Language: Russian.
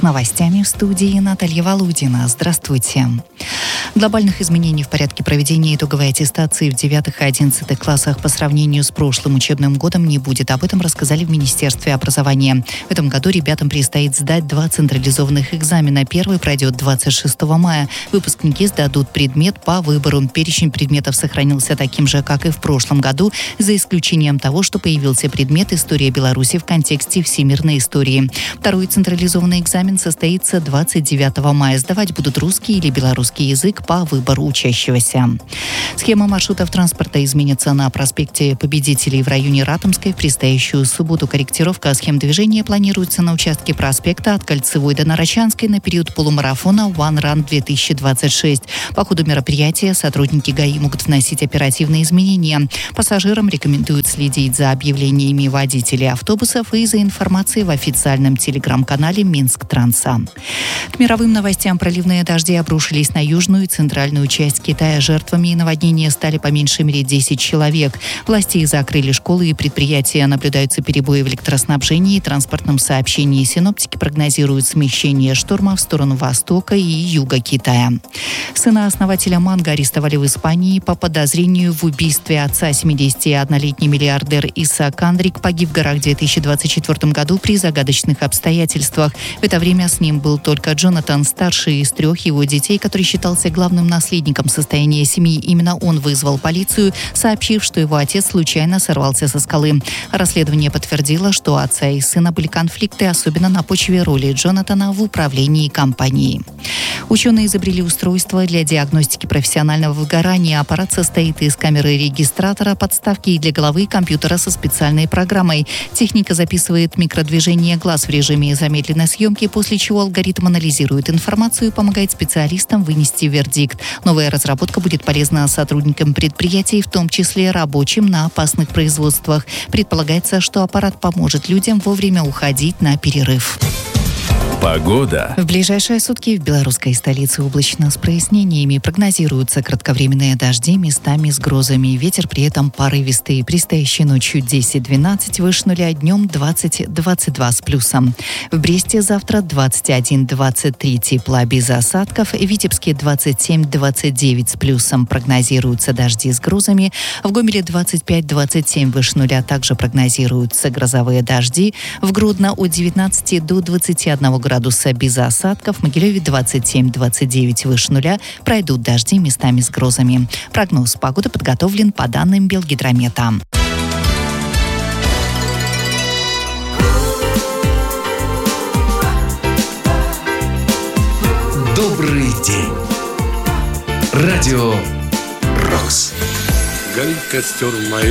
новостями в студии Наталья Волудина. Здравствуйте. Глобальных изменений в порядке проведения итоговой аттестации в 9 и 11 классах по сравнению с прошлым учебным годом не будет. Об этом рассказали в Министерстве образования. В этом году ребятам предстоит сдать 2 централизованных экзамена. Первый пройдет 26 мая. Выпускники сдадут предмет по выбору. Перечень предметов сохранился таким же, как и в прошлом году, за исключением того, что появился предмет «История Беларуси» в контексте всемирной истории. Второй централизованный экзамен состоится 29 мая. Сдавать будут русский или белорусский язык по выбору учащегося. Схема маршрутов транспорта изменится на проспекте Победителей в районе Ратомской в предстоящую субботу. Корректировка схем движения планируется на участке проспекта от Кольцевой до Нарочанской на период полумарафона One Run 2026. По ходу мероприятия сотрудники ГАИ могут вносить оперативные изменения. Пассажирам рекомендуют следить за объявлениями водителей автобусов и за информацией в официальном телеграм-канале Минск-Транса. К мировым новостям: проливные дожди обрушились на южную и центральную часть Китая. Жертвами наводнения стали по меньшей мере 10 человек. Власти закрыли школы и предприятия. Наблюдаются перебои в электроснабжении и транспортном сообщении. Синоптики прогнозируют смещение шторма в сторону востока и юга Китая. Сына основателя «Манго» арестовали в Испании по подозрению в убийстве отца. 71-летний миллиардер Исаак Андрик погиб в горах в 2024 году при загадочных обстоятельствах. В это время с ним был только Джонатан, старший из 3 его детей, который считался главным наследником состояния семьи. Именно он вызвал полицию, сообщив, что его отец случайно сорвался со скалы. Расследование подтвердило, что у отца и сына были конфликты, особенно на почве роли Джонатана в управлении компанией. Ученые изобрели устройство для диагностики профессионального выгорания. Аппарат состоит из камеры-регистратора, подставки и для головы компьютера со специальной программой. Техника записывает микродвижение глаз в режиме замедленной съемки, после чего алгоритм анализирует информацию и помогает специалистам вынести вердикт. Новая разработка будет полезна сотрудникам предприятий, в том числе рабочим на опасных производствах. Предполагается, что аппарат поможет людям вовремя уходить на перерыв. Погода. В ближайшие сутки в белорусской столице облачно с прояснениями. Прогнозируются кратковременные дожди, местами с грозами. Ветер при этом порывистый. Предстоящей ночью 10-12, выше нуля, днем 20-22 с плюсом. В Бресте завтра 21-23 тепла без осадков. В Витебске 27-29 с плюсом. Прогнозируются дожди с грозами. В Гомеле 25-27 выше нуля. Также прогнозируются грозовые дожди. В Гродно от 19 до 21 градуса без осадков. В Могилеве 27-29 выше нуля. Пройдут дожди местами с грозами. Прогноз погоды подготовлен по данным Белгидромета. Добрый день. Радио «Рокс». Горит костер в моей